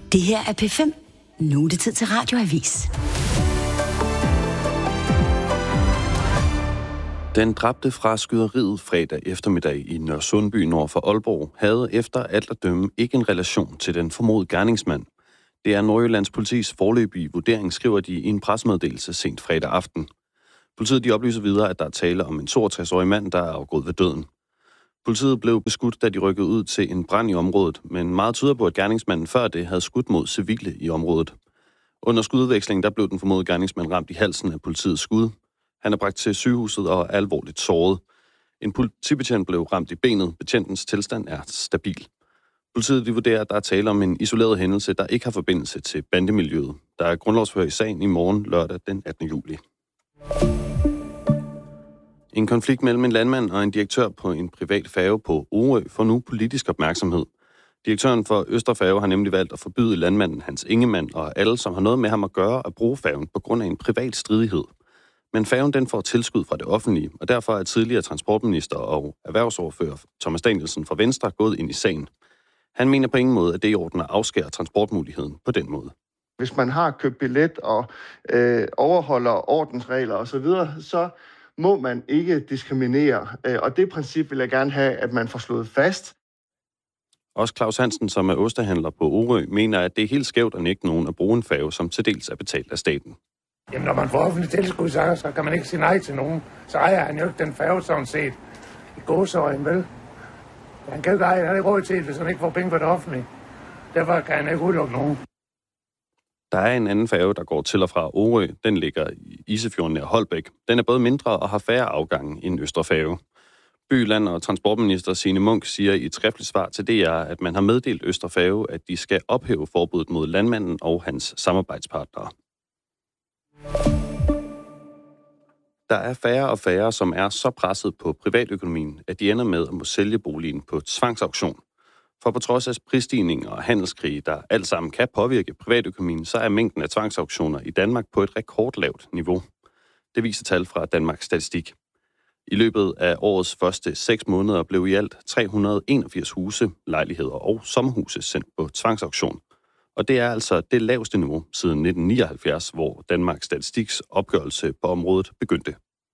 Det her er P5. Nu er det tid til Radioavis. Den dræbte fra skyderiet fredag eftermiddag i Nørresundby nord for Aalborg havde efter alt at dømme ikke en relation til den formodede gerningsmand. Det er Nordjyllands politis foreløbige vurdering, skriver de i en pressemeddelelse sent fredag aften. Politiet de oplyser videre, at der er tale om en 62-årig mand, der er afgået ved døden. Politiet blev beskudt, da de rykkede ud til en brand i området, men meget tyder på, at gerningsmanden før det havde skudt mod civile i området. Under skududvekslingen der blev den formodede gerningsmand ramt i halsen af politiets skud. Han er bragt til sygehuset og er alvorligt såret. En politibetjent blev ramt i benet. Betjentens tilstand er stabil. Politiet de vurderer, at der er tale om en isoleret hændelse, der ikke har forbindelse til bandemiljøet. Der er grundlovsforhør i sagen i morgen lørdag den 18. juli. En konflikt mellem en landmand og en direktør på en privat færge på Orø får nu politisk opmærksomhed. Direktøren for Østerfærge har nemlig valgt at forbyde landmanden Hans Ingemann og alle, som har noget med ham at gøre, at bruge færgen på grund af en privat stridighed. Men færgen den får tilskud fra det offentlige, og derfor er tidligere transportminister og erhvervsordfører Thomas Danielsen fra Venstre gået ind i sagen. Han mener på ingen måde, at det er i orden at afskære transportmuligheden på den måde. Hvis man har købt billet og overholder ordensregler osv., så må man ikke diskriminere. Og det princip vil jeg gerne have, at man får slået fast. Også Claus Hansen, som er ostehandler på Orø, mener, at det er helt skævt at nægte nogen at bruge en færge, som til dels er betalt af staten. Jamen, når man får offentlig tilskud, så kan man ikke sige nej til nogen. Så ejer han jo ikke den færge, sådan set. I gåseøjne, vel? Han kan jo ikke eje, han har ikke råd til, hvis han ikke får penge for det offentlige. Derfor kan han ikke udelukke nogen. Der er en anden færge, der går til og fra Orø. Den ligger i Isefjorden nær Holbæk. Den er både mindre og har færre afgange end Østerfærge. Byland og transportminister Signe Munk siger i et skriftligt svar til DR, at man har meddelt Østerfærge, at de skal ophæve forbuddet mod landmanden og hans samarbejdspartnere. Der er færre og færre, som er så presset på privatøkonomien, at de ender med at må sælge boligen på tvangsauktion. For på trods af prisstigninger og handelskrige, der alt sammen kan påvirke privatøkonomien, så er mængden af tvangsauktioner i Danmark på et rekordlavt niveau. Det viser tal fra Danmarks Statistik. I løbet af årets første 6 måneder blev i alt 381 huse, lejligheder og sommerhuse sendt på tvangsauktion. Og det er altså det laveste niveau siden 1979, hvor Danmarks Statistiks opgørelse på området begyndte.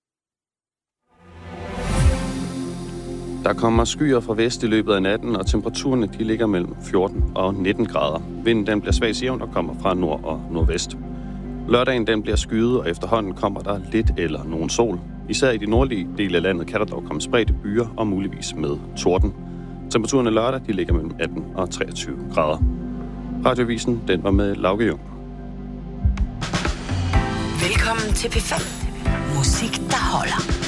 Der kommer skyer fra vest i løbet af natten, og temperaturerne de ligger mellem 14 og 19 grader. Vinden den bliver svag jævn og kommer fra nord og nordvest. Lørdagen den bliver skyet, og efterhånden kommer der lidt eller nogen sol. Især i de nordlige dele af landet kan der dog komme spredte byer og muligvis med torden. Temperaturerne lørdag de ligger mellem 18 og 23 grader. Radioavisen, den var med Lauke Jung. Velkommen til P5. Musik, der holder.